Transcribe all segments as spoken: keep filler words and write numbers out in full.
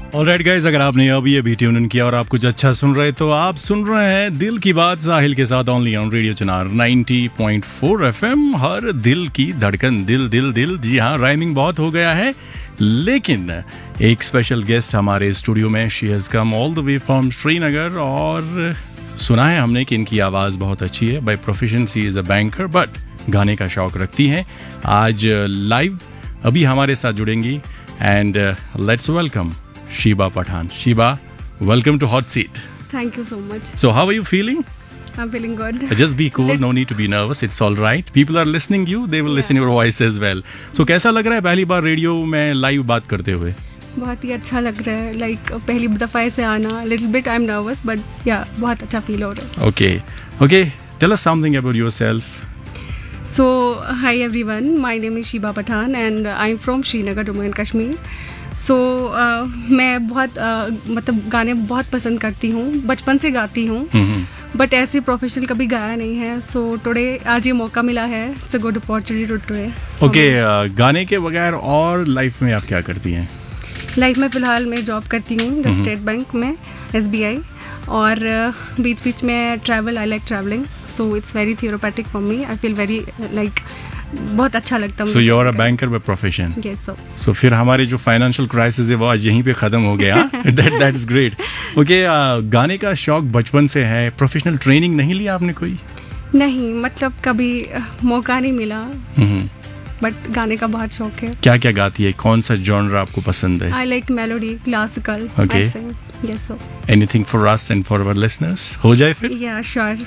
Alright guys, अगर आपने अभी अभी ट्यून इन किया और आप कुछ अच्छा सुन रहे तो आप सुन रहे हैं दिल की बात साहिल के साथ only on radio Chinar ninety point four FM. हर दिल की धड़कन, दिल दिल दिल। जी हाँ, राइमिंग बहुत हो गया है, लेकिन एक स्पेशल गेस्ट हमारे स्टूडियो में, she has come all the way from Srinagar. और सुना है हमने कि इनकी आवाज़ बहुत अच्छी है। By profession she is a banker, but गाने का शौक रखती हैं। आज लाइव अभी हमारे साथ जुड़ेंगी and let's welcome Shiba Pathan. Shiba, welcome to Hot Seat. Thank you so much. So how are you feeling? I'm feeling good. Just be cool, no need to be nervous. It's all right. People are listening you, they will yeah. listen your voice as well. So कैसा लग रहा है पहली बार radio में live बात करते हुए? बहुत ही अच्छा लग रहा है, लाइक like, पहली दफ़ा ऐसे आना, little bit I'm nervous, but yeah, बहुत अच्छा फील हो रहा है. Okay, okay. Tell us something about yourself. So hi everyone, my name is Shiba Pathan and I'm from Srinagar, Jammu and Kashmir. So so, uh, मैं बहुत uh, मतलब गाने बहुत पसंद करती हूँ, बचपन से गाती हूँ, बट ऐसे प्रोफेशनल कभी गाया नहीं है. सो so, टुडे आज ये मौका मिला है. It's a good opportunity to today. Okay, गाने के बगैर और लाइफ में आप क्या करती हैं? लाइफ में फ़िलहाल मैं जॉब करती हूँ द स्टेट बैंक में, एस बी आई, और बीच बीच में travel, I like travelling. So it's very therapeutic for me. I feel very like बहुत अच्छा लगता है. So you are a banker by profession. Yes sir. सो फिर हमारे जो फाइनेंशियल क्राइसिस है वो आज यहीं पे ख़त्म हो गया. That that's great. ओके, गाने का शौक बचपन से है. प्रोफेशनल ट्रेनिंग नहीं लिया आपने कोई? नहीं, मतलब कभी मौका नहीं मिला, बट गाने का बहुत शौक है. क्या क्या गाती है? कौन सा जॉनर आपको पसंद है? I like melody, classical. Okay, yes sir. Anything for us and for our listeners? हो जाए फिर? या श्योर,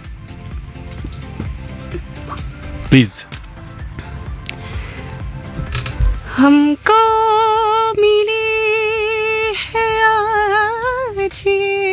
प्लीज. हमको मिली है आज ये